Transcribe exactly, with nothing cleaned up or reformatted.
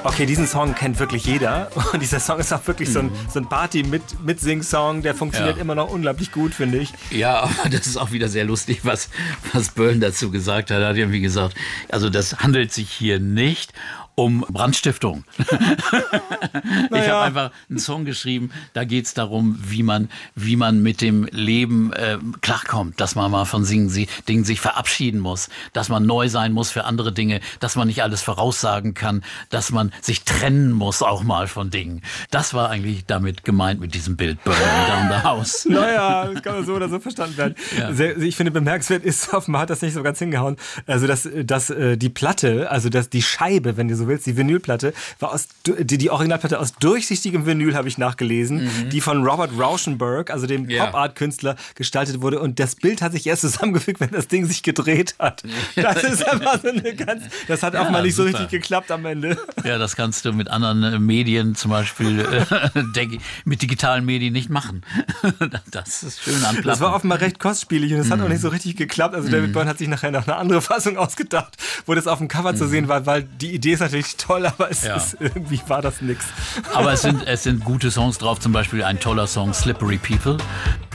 Okay, diesen Song kennt wirklich jeder. Und dieser Song ist auch wirklich mhm. so ein, so ein Party-Mitsing-Song. Der funktioniert ja. immer noch unglaublich gut, finde ich. Ja, aber das ist auch wieder sehr lustig, was, was Byrne dazu gesagt hat. Er hat irgendwie gesagt, also das handelt sich hier nicht um Brandstiftung. Naja. Ich habe einfach einen Song geschrieben, da geht es darum, wie man, wie man mit dem Leben äh, klarkommt, dass man mal von Dingen, Dingen sich verabschieden muss, dass man neu sein muss für andere Dinge, dass man nicht alles voraussagen kann, dass man sich trennen muss auch mal von Dingen. Das war eigentlich damit gemeint mit diesem Bild Burning Down the House. Naja, das kann man so oder so verstanden werden. Ja. Sehr, ich finde, bemerkenswert ist, offenbar hat das nicht so ganz hingehauen, also dass, dass äh, die Platte, also dass die Scheibe, wenn du so willst, die Vinylplatte, war aus, die, die Originalplatte aus durchsichtigem Vinyl, habe ich nachgelesen, mhm. die von Robert Rauschenberg, also dem ja. Pop-Art-Künstler, gestaltet wurde. Und das Bild hat sich erst zusammengefügt, wenn das Ding sich gedreht hat. Das ist einfach so eine ganz, das hat auch ja, mal nicht super. so richtig geklappt am Ende. Ja, das kannst du mit anderen äh, Medien, zum Beispiel äh, mit digitalen Medien nicht machen. Das ist schön an Platten. Das war offenbar recht kostspielig und es mm. hat auch nicht so richtig geklappt. Also David mm. Byrne hat sich nachher noch eine andere Fassung ausgedacht, wo das auf dem Cover mm. zu sehen war, weil die Idee ist natürlich toll, aber es ja. ist, irgendwie war das nix. Aber es sind, es sind gute Songs drauf, zum Beispiel ein toller Song, Slippery People.